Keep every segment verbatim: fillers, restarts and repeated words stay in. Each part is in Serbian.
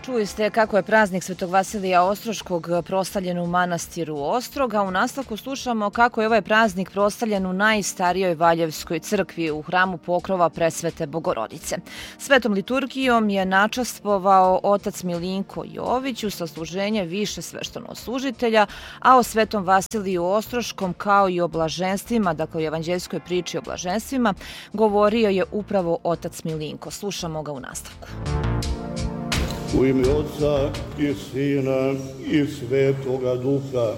Čuli ste kako je praznik Svetog Vasilija Ostroškog proslavljen u manastiru Ostrog, a u nastavku slušamo kako je ovaj praznik proslavljen u najstarijoj Valjevskoj crkvi u hramu Pokrova Presvete Bogorodice. Svetom liturgijom je načastvovao otac Milinko Jović uz sasluženje više sveštenoslужitelja, a o Svetom Vasiliju Ostroškom kao i o blaženstvima, dakle o evanđeljskoj priči o blaženstvima, govorio je upravo otac Milinko. Slušamo ga u nastavku. U ime Otca i Sina i Svetoga Duha.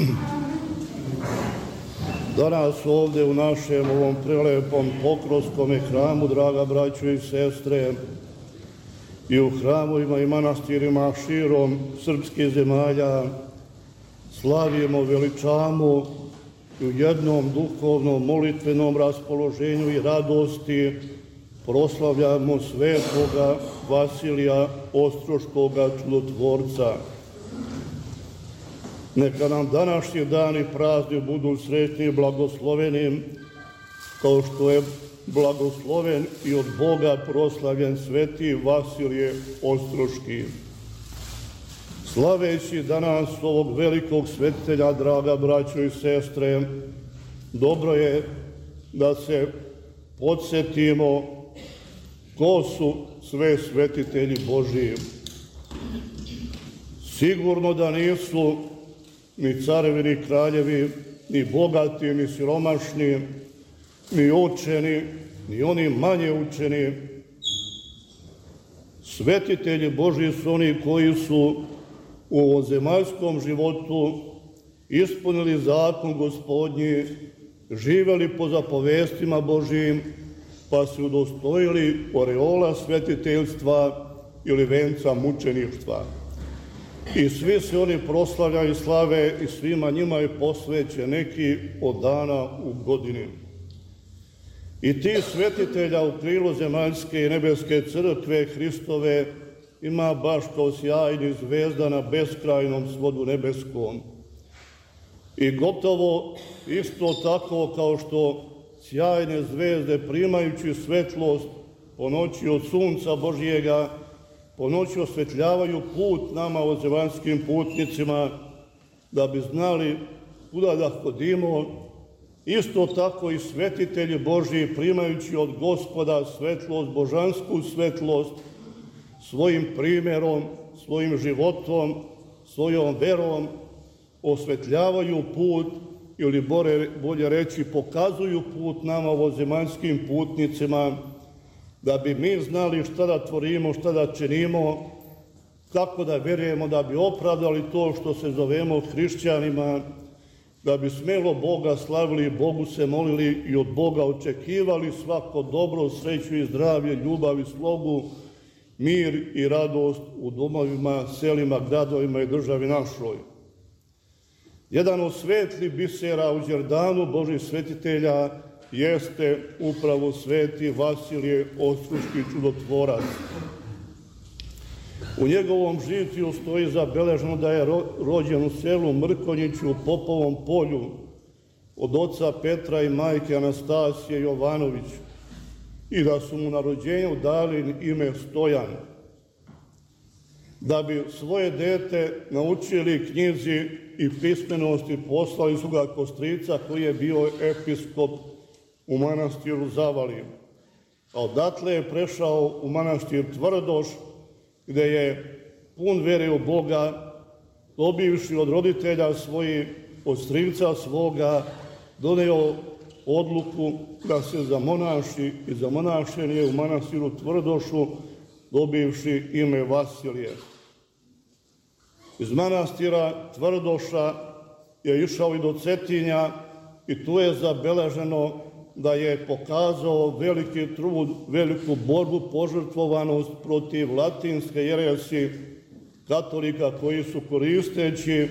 Danas ovdje u našem ovom prelepom Pokrovskom hramu, draga braćo i sestre, i u hramovima i manastirima širom srpskih zemalja slavimo, veličamo i u jednom duhovnom molitvenom raspoloženju i radosti proslavljamo Svetoga Vasilija Ostroškoga čudotvorca. Neka nam današnji dani praznik budu sretni i blagosloveni, kao što je blagosloven i od Boga proslavljen Sveti Vasilije Ostroški. Slaveći danas ovog velikog svetitelja, draga braćo i sestre, dobro je da se podsjetimo ko su sve svetitelji Božiji. Sigurno da nisu ni carevi, ni kraljevi, ni bogati, ni siromašni, ni učeni, ni oni manje učeni. Svetitelji Božiji su oni koji su u ovom zemaljskom životu ispunili zakon Gospodnji, živjeli po zapovestima Božijim, pa se udostojili oreola svetiteljstva ili venca mučeništva. I svi se oni proslavljaju i slave i svima njima je posvećen neki od dana u godini. I ti svetitelja u krilu zemaljske i nebeske crkve Hristove ima baš kao sjajni zvezda na beskrajnom svodu nebeskom. I gotovo isto tako kao što sjajne zvezde primajući svetlost po noći od sunca Božijega, po noći osvetljavaju put nama zemaljskim putnicima da bi znali kuda da hodimo. Isto tako i svetitelji Božiji primajući od Gospoda svetlost, božansku svetlost, svojim primjerom, svojim životom, svojom verom osvetljavaju put ili bolje reći pokazuju put nama ovozemaljskim putnicima da bi mi znali šta da tvorimo, šta da činimo, kako da verujemo, da bi opravdali to što se zovemo hrišćanima, da bi smelo Boga slavili, Bogu se molili i od Boga očekivali svako dobro, sreću i zdravlje, ljubav i slogu, mir i radost u domovima, selima, gradovima i državi našoj. Jedan od svetlih bisera u Đerdanu Božih svetitelja jeste upravo Sveti Vasilije Ostroški čudotvorac. U njegovom žitiju stoji zabeleženo da je rođen u selu Mrkonjiću u Popovom polju od oca Petra i majke Anastasije Jovanović i da su mu na rođenju dali ime Stojan. Da bi svoje dete naučili knjizi i pismenosti, poslali su ga kod strica koji je bio episkop u manastiru Zavali. A odatle je prešao u manastir Tvrdoš, gde je pun vere u Boga, dobivši od roditelja svojih, od strica svoga, doneo odluku da se zamonaši i zamonašen je u manastiru Tvrdošu, dobivši ime Vasilije. Iz manastira Tvrdoša je išao i do Cetinja i tu je zabeleženo da je pokazao veliki trud, veliku borbu, požrtvovanost protiv latinske jeresi katolika koji su koristeći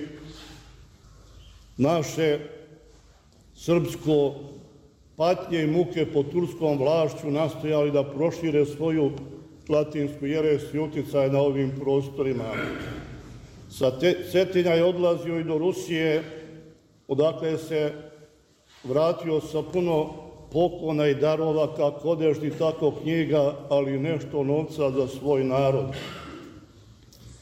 naše srpsko patnje i muke pod turskom vlašću nastojali da prošire svoju latinsku jeres i uticaj na ovim prostorima. Sa Cetinja je odlazio i do Rusije, odakle se vratio sa puno poklona i darova, kako odeždi, tako knjiga, ali nešto novca za svoj narod.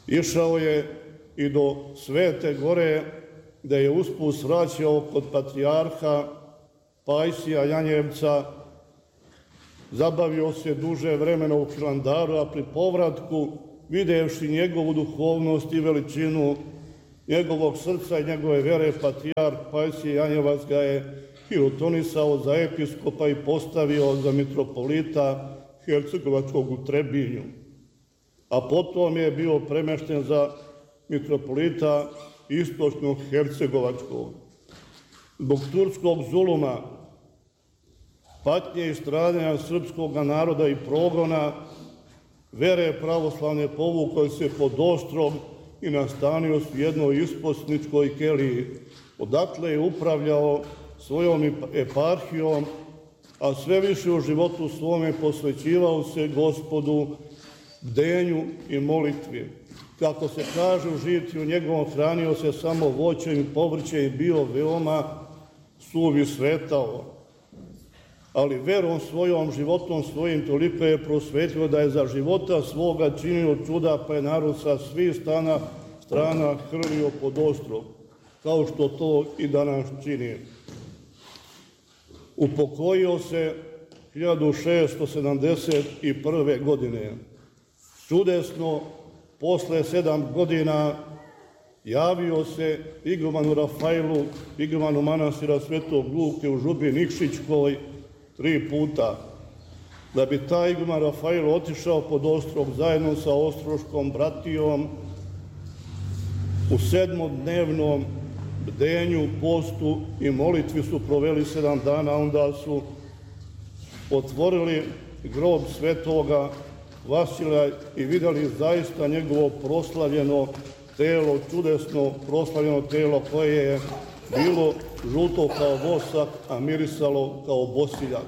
Išao je i do Svete Gore, gde je usput svraćao kod patrijarha Pajsija Janjevca, zabavio se duže vremena u Hilandaru, a pri povratku, videvši njegovu duhovnost i veličinu njegovog srca i njegove vere, patrijarh Pajsije Janjevac ga je hirotonisao za episkopa i postavio za mitropolita Hercegovačkog u Trebinju, a potom je bio premešten za mitropolita Istočnog Hercegovačkog. Zbog turskog zuluma, patnje i stradanja srpskog naroda i progona, vere pravoslavne povukao se pod Ostrog i nastanio u jednoj isposničkoj keliji. Odatle je upravljao svojom eparhijom, a sve više u životu svome posvećivao se Gospodu, bdenju i molitvi. Kako se kaže u žitiju njegovom, hranio se samo voćem i povrćem i bio veoma suvi svetao. Ali verom svojom, životom svojim toliko je prosvetio da je za života svoga činio čuda, pa je narod sa svih strana, strana hrlio pod Ostrog, kao što to i danas čini. Upokojio se hiljadu šeststo sedamdeset prve. godine. Čudesno, posle sedam godina javio se igumanu Rafailu, igumanu manastira Svetog Luke u Župi Nikšićkoj, tri puta, da bi taj iguman Rafail otišao pod Ostrog zajedno sa ostroškom bratijom u sedmodnevnom bdenju, postu i molitvi su proveli sedam dana, onda su otvorili grob svetoga Vasilija i vidjeli zaista njegovo proslavljeno telo, čudesno proslavljeno telo koje je bilo žuto kao vosak, a mirisalo kao bosiljak.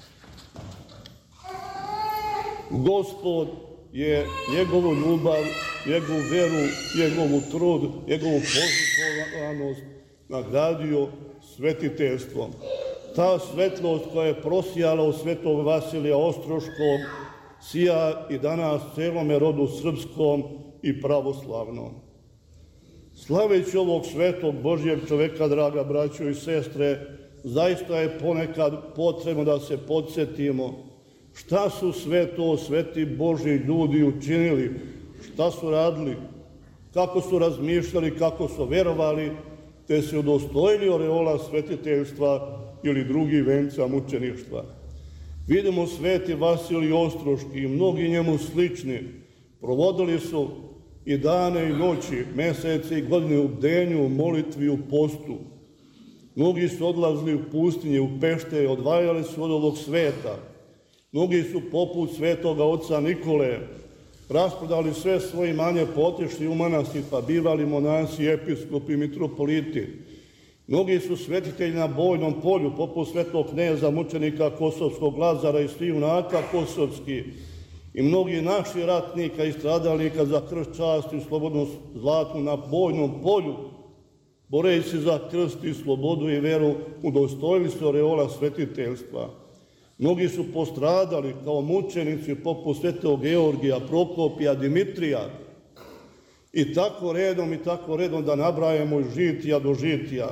Gospod je njegovu ljubav, njegovu veru, njegovu trud, njegovu požrtvovanost nagradio svetiteljstvom. Ta svetlost koja je prosijala u svetog Vasilija Ostroškog sija i danas celome rodu srpskom i pravoslavnom. Slaveći ovog svetog Božijeg čoveka, draga braćo i sestre, zaista je ponekad potrebno da se podsjetimo šta su sve to sveti Božji ljudi učinili, šta su radili, kako su razmišljali, kako su verovali, te se udostojili oreola svetiteljstva ili drugih venca mučeništva. Vidimo sveti Vasilij Ostroški i mnogi njemu slični provodili su i dane i noći, mesece i godine u bdenju, u molitvi, u postu. Mnogi su odlazili u pustinje, u pešte, odvajali su od ovog sveta. Mnogi su poput svetoga oca Nikole rasprodali sve svoje imanje, potišli u manastir, pa bivali monasi, episkopi, mitropoliti. Mnogi su svetitelji na bojnom polju, poput svetog kneza, mučenika Kosovskog Lazara i svih junaka kosovskih, i mnogi naši ratnika i stradalnika za krst, čast i slobodnu zlatnu na bojnom polju, boreći za krst i slobodu i veru, udostojili se oreola svetiteljstva. Mnogi su postradali kao mučenici poput svetog Georgija, Prokopija, Dimitrija, i tako redom i tako redom da nabrajamo iz žitija do žitija.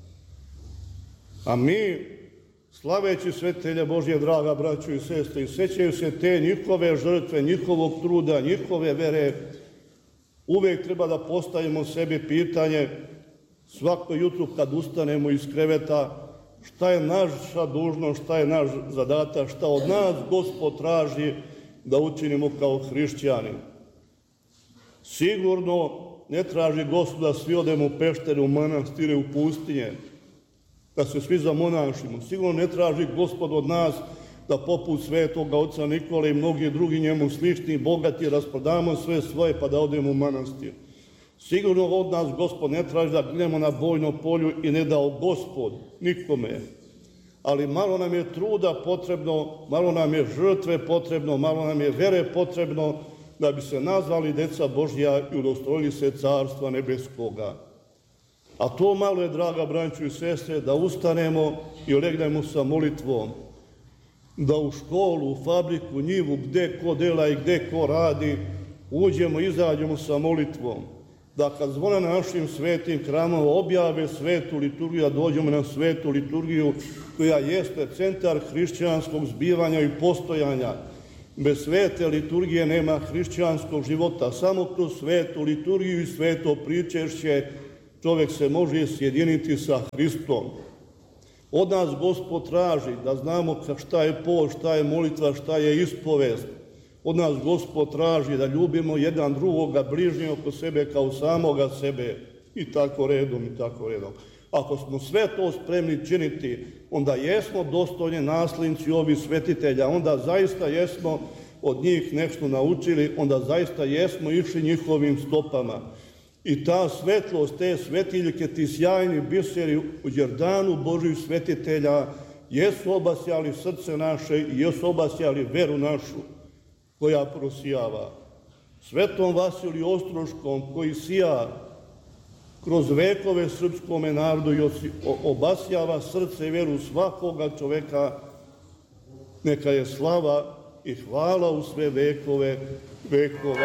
A mi, slaveći svetitelje Božje, draga braćo i sestre, i sećaju se te njihove žrtve, njihovog truda, njihove vere, uvek treba da postavimo sebi pitanje svako jutro kad ustanemo iz kreveta, šta je naša dužnost, šta je naš zadatak, šta od nas Gospod traži da učinimo kao hrišćani. Sigurno ne traži Gospod da svi odemo u peštere, u manastire, u pustinje, da se svi zamonašimo. Sigurno ne traži Gospod od nas da poput svetoga oca Nikole i mnogi drugi njemu slični bogati rasprodamo sve svoje pa da odemo u manastir. Sigurno od nas Gospod ne traži da ginemo na bojnom polju i ne dao Gospod nikome. Ali malo nam je truda potrebno, malo nam je žrtve potrebno, malo nam je vere potrebno da bi se nazvali deca Božja i udostojili se carstva nebeskoga. A to malo je, draga braćo i sestre, da ustanemo i legnemo sa molitvom, da u školu, u fabriku, njivu, gde ko dela i gde ko radi, uđemo, izađemo sa molitvom, da kad zvone na našim svetim hramama objave svetu liturgiju, da dođemo na svetu liturgiju koja jeste centar hrišćanskog zbivanja i postojanja. Bez svete liturgije nema hrišćanskog života. Samo kroz svetu liturgiju i sveto pričešće čovjek se može sjediniti sa Hristom. Od nas Gospod traži da znamo šta je post, šta je molitva, šta je ispovest. Od nas Gospod traži da ljubimo jedan drugoga, bližnje oko sebe kao samoga sebe i tako redom i tako redom. Ako smo sve to spremni činiti, onda jesmo dostojni naslednici ovih svetitelja, onda zaista jesmo od njih nešto naučili, onda zaista jesmo išli njihovim stopama. I ta svetlost, te svetiljke, ti sjajni biseri u Jordanu Božih svetitelja jesu obasjali srce naše i jesu obasjali veru našu koja prosijava. Svetom Vasiliju Ostroškom koji sija kroz vekove srpskome narodu i obasjava srce i veru svakoga čoveka, neka je slava i hvala u sve vekove vekova.